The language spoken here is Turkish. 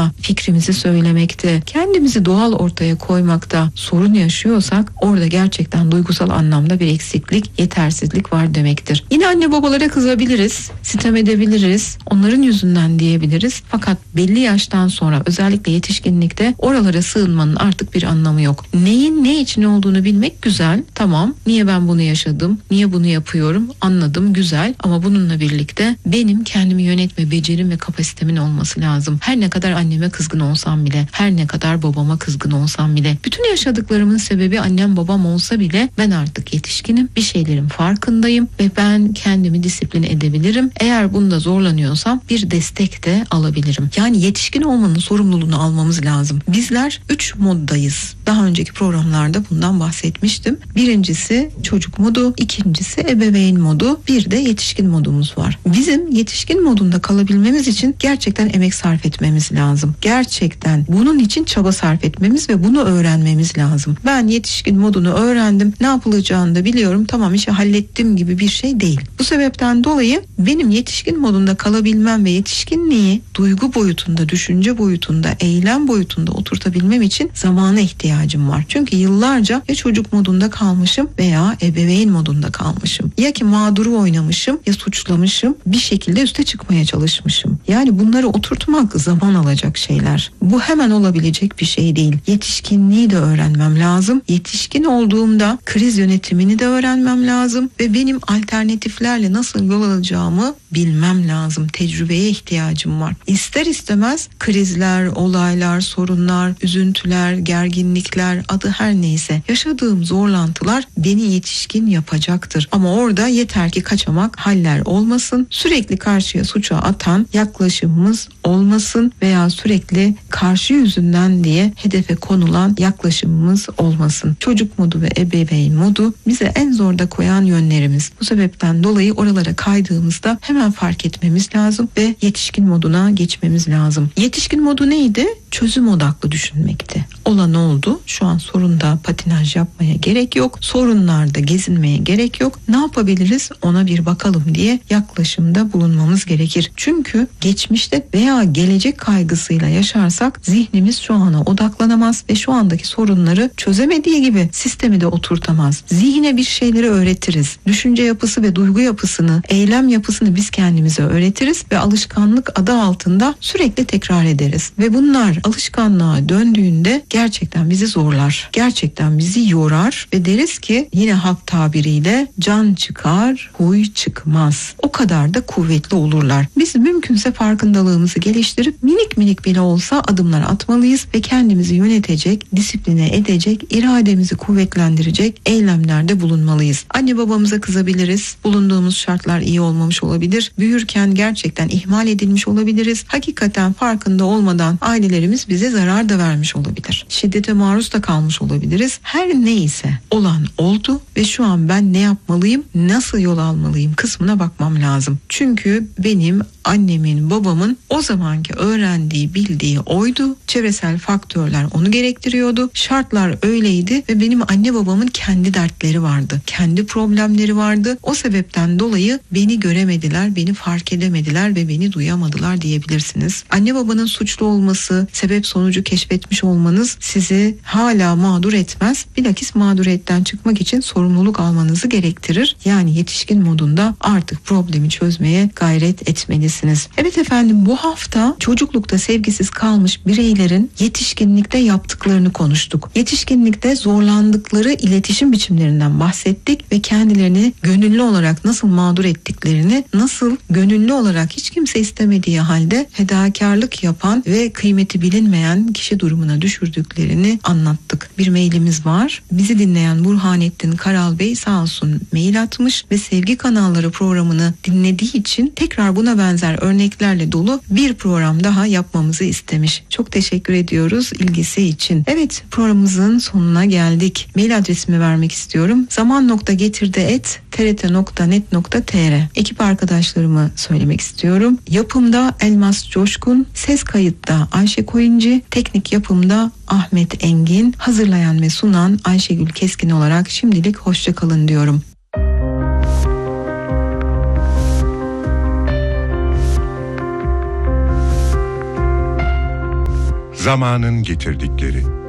konuşmakta, fikrimizi söylemekte, kendimizi doğal ortaya koymakta sorun yaşıyorsak orada gerçekten duygusal anlamda bir eksiklik, yetersizlik var demektir. Yine anne babalara kızabiliriz, sitem edebiliriz, onların yüzünden diyebiliriz. Fakat belli yaştan sonra, özellikle yetişkinlikte, oralara sığınmanın artık bir anlamı yok. Neyin ne için olduğunu bilmek güzel, tamam. Niye ben bunu yaşadım, niye bunu yapıyorum, anladım, güzel. Ama bununla birlikte benim kendimi yönetme becerim ve kapasitemin olması lazım. Her ne kadar anneme kızgın olsam bile, her ne kadar babama kızgın olsam bile, bütün yaşadıklarımın sebebi annem babam olsa bile ben artık yetişkinim, bir şeylerin farkındayım ve ben kendimi disiplin edebilirim. Eğer bunda zorlanıyorsam bir destek de alabilirim. Yani yetişkin olmanın sorumluluğunu almamız lazım. Bizler 3 moddayız. Daha önceki programlarda bundan bahsetmiştim. Birincisi çocuk modu, ikincisi ebeveyn modu, bir de yetişkin modumuz var. Bizim yetişkin modunda kalabilmemiz için gerçekten emek sarf etmemiz lazım. Gerçekten bunun için çaba sarf etmemiz ve bunu öğrenmemiz lazım. Ben yetişkin modunu öğrendim, ne yapılacağını da biliyorum, tamam işi hallettim gibi bir şey değil. Bu sebepten dolayı benim yetişkin modunda kalabilmem ve yetişkinliği duygu boyutunda, düşünce boyutunda, eylem boyutunda oturtabilmem için zamana ihtiyacım var. Çünkü yıllarca ya çocuk modunda kalmışım veya ebeveyn modunda kalmışım. Ya ki mağduru oynamışım ya suçlamışım, bir şekilde üste çıkmaya çalışmışım. Yani bunları oturtmak zaman alacak şeyler. Bu hemen olabilecek bir şey değil. Yetişkinliği de öğrenmem lazım. Yetişkin olduğumda kriz yönetimini de öğrenmem lazım ve benim alternatiflerle nasıl yol alacağımı bilmem lazım. Tecrübeye ihtiyacım var. İster istemez krizler, olaylar, sorunlar, üzüntüler, gerginlikler, adı her neyse, yaşadığım zorlantılar beni yetişkin yapacaktır. Ama orada yeter ki kaçamak haller olmasın. Sürekli karşıya suça atan yaklaşımımız olmasın veya sürekli karşı yüzünden diye hedefe konulan yaklaşımımız olmasın. Çocuk modu ve ebeveyn modu bize en zorda koyan yönlerimiz. Bu sebepten dolayı oralara kaydığımızda hemen fark etmemiz lazım ve yetişkin moduna geçmemiz lazım. Yetişkin modu neydi? Çözüm odaklı düşünmekti. Olan oldu. Şu an sorunda patinaj yapmaya gerek yok. Sorunlarda gezinmeye gerek yok. Ne yapabiliriz? Ona bir bakalım diye yaklaşımda bulunmamız gerekir. Çünkü geçmişte veya gelecek kaygısıyla yaşarsak zihnimiz şu ana odaklanamaz ve şu andaki sorunları çözemediği gibi sistemi de oturtamaz. Zihne bir şeyleri öğretiriz. Düşünce yapısı ve duygu yapısını, eylem yapısını biz kendimize öğretiriz ve alışkanlık adı altında sürekli tekrar ederiz. Ve bunlar alışkanlığa döndüğünde gerçekten bizi zorlar. Gerçekten bizi yorar ve deriz ki yine halk tabiriyle can çıkar, huy çıkmaz. O kadar da kuvvetli olurlar. Biz mümkünse farkındalığımızı geliştirip minik minik bile olsa adımlar atmalıyız ve kendimizi yönetecek, disipline edecek, irademizi kuvvetlendirecek eylemlerde bulunmalıyız. Anne babamıza kızabiliriz. Bulunduğumuz şartlar iyi olmamış olabilir. Büyürken gerçekten ihmal edilmiş olabiliriz. Hakikaten farkında olmadan ailelerimiz bize zarar da vermiş olabilir. Şiddete maruz da kalmış olabiliriz. Her neyse olan oldu ve şu an ben ne yapmalıyım, nasıl yol almalıyım kısmına bakmam lazım. Çünkü benim annemin, babamın o zamanki öğrendiği, bildiği oydu. Çevresel faktörler onu gerektiriyordu. Şartlar öyleydi ve benim anne babamın kendi dertleri vardı. Kendi problemleri vardı. O sebepten dolayı beni göremediler, beni fark edemediler ve beni duyamadılar diyebilirsiniz. Anne babanın suçlu olması, sebep sonucu keşfetmiş olmanız sizi hala mağdur etmez. Bilakis mağduriyetten çıkmak için sorumluluk almanızı gerektirir. Yani yetişkin modunda artık problemi çözmeye gayret etmelisiniz. Evet efendim, bu hafta çocuklukta sevgisiz kalmış bireylerin yetişkinlikte yaptıklarını konuştuk. Yetişkinlikte zorlandıkları iletişim biçimlerinden bahsettik ve kendilerini gönüllü olarak nasıl mağdur ettiklerini, nasıl gönüllü olarak hiç kimse istemediği halde fedakarlık yapan ve kıymeti bilinmeyen kişi durumuna düşürdüklerini anlattık. Bir mailimiz var. Bizi dinleyen Burhanettin Karal Bey sağ olsun mail atmış ve Sevgi Kanalları programını dinlediği için tekrar buna benzer örneklerle dolu bir program daha yapmamızı istemiş. Çok teşekkür ediyoruz ilgisi için. Evet, programımızın sonuna geldik. Mail adresimi vermek istiyorum. zaman.getirde@trt.net.tr. Ekip arkadaşlarımı söylemek istiyorum. Yapımda Elmas Coşkun, ses kayıtta Ayşe Koyuncu, teknik yapımda Ahmet Engin, hazırlayan ve sunan Ayşegül Keskin olarak şimdilik hoşça kalın diyorum. Zamanın getirdikleri.